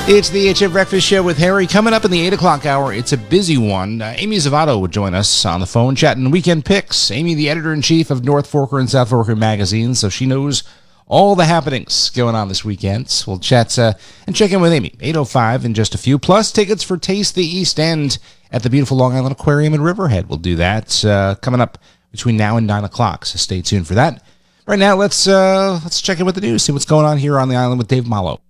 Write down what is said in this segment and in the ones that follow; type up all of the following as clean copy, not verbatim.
It's the HF Breakfast Show with Harry. Coming up in the 8 o'clock hour, it's a busy one. Amy Zavato will join us on the phone chatting weekend picks. Amy, the editor-in-chief of North Forker and South Forker magazine, so she knows all the happenings going on this weekend. We'll chat and check in with Amy. 8:05 in just a few. Plus tickets for Taste the East End at the beautiful Long Island Aquarium in Riverhead. We'll do that coming up between now and 9 o'clock, so stay tuned for that. Right now, let's check in with the news, see what's going on here on the island with Dave Malo.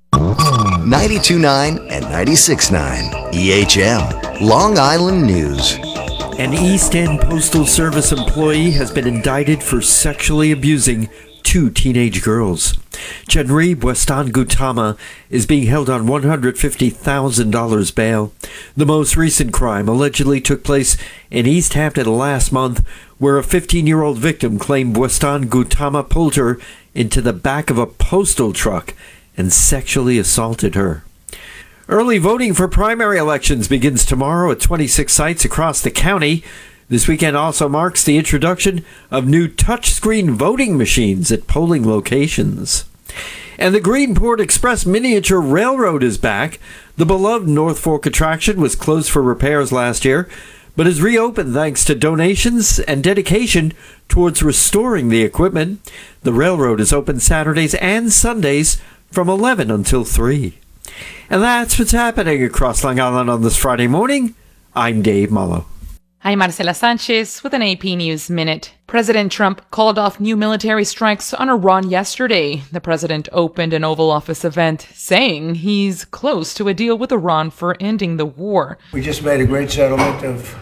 92.9 and 96.9 EHM, Long Island News. An East End Postal Service employee has been indicted for sexually abusing 2 teenage girls. Chandri Bwestan Gautama is being held on $150,000 bail. The most recent crime allegedly took place in East Hampton last month, where a 15-year-old victim claimed Bwestan Gautama pulled her into the back of a postal truck and sexually assaulted her. Early voting for primary elections begins tomorrow at 26 sites across the county. This weekend also marks the introduction of new touchscreen voting machines at polling locations. And the Greenport Express Miniature Railroad is back. The beloved North Fork attraction was closed for repairs last year, but is reopened thanks to donations and dedication towards restoring the equipment. The railroad is open Saturdays and Sundays from 11 until 3. And that's what's happening across Long Island on this Friday morning. I'm Dave Mullo. I'm Marcela Sanchez with an AP News Minute. President Trump called off new military strikes on Iran yesterday. The president opened an Oval Office event saying he's close to a deal with Iran for ending the war. We just made a great settlement of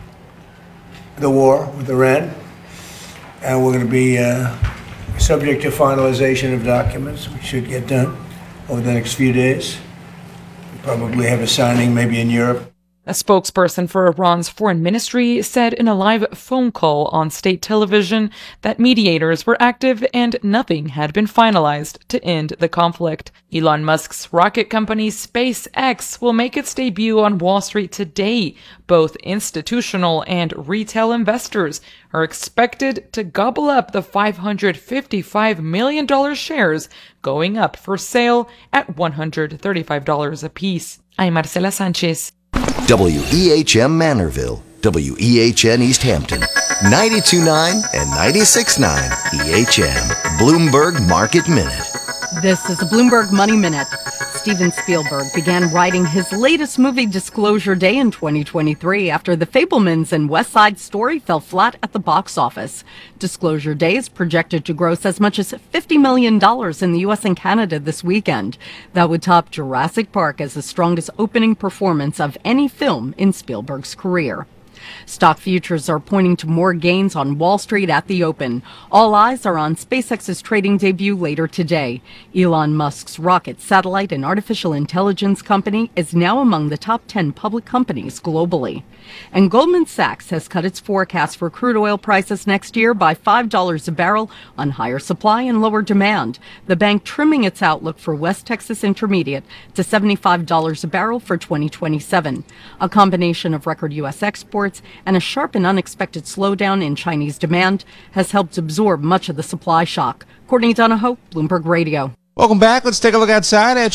the war with Iran, and we're going to be subject to finalization of documents. We should get done over the next few days. We'll probably have a signing maybe in Europe. A spokesperson for Iran's foreign ministry said in a live phone call on state television that mediators were active and nothing had been finalized to end the conflict. Elon Musk's rocket company SpaceX will make its debut on Wall Street today. Both institutional and retail investors are expected to gobble up the $555 million shares, going up for sale at $135 apiece. I'm Marcela Sanchez. WEHM Manorville, WEHN East Hampton, 92.9 and 96.9 EHM, Bloomberg Market Minute. This is a Bloomberg Money Minute. Steven Spielberg began writing his latest movie, Disclosure Day, in 2023 after The Fabelmans and West Side Story fell flat at the box office. Disclosure Day is projected to gross as much as $50 million in the U.S. and Canada this weekend. That would top Jurassic Park as the strongest opening performance of any film in Spielberg's career. Stock futures are pointing to more gains on Wall Street at the open. All eyes are on SpaceX's trading debut later today. Elon Musk's rocket, satellite, and artificial intelligence company is now among the top 10 public companies globally. And Goldman Sachs has cut its forecast for crude oil prices next year by $5 a barrel on higher supply and lower demand. The bank trimming its outlook for West Texas Intermediate to $75 a barrel for 2027. A combination of record U.S. exports and a sharp and unexpected slowdown in Chinese demand has helped absorb much of the supply shock. Courtney Donahoe, Bloomberg Radio. Welcome back. Let's take a look outside at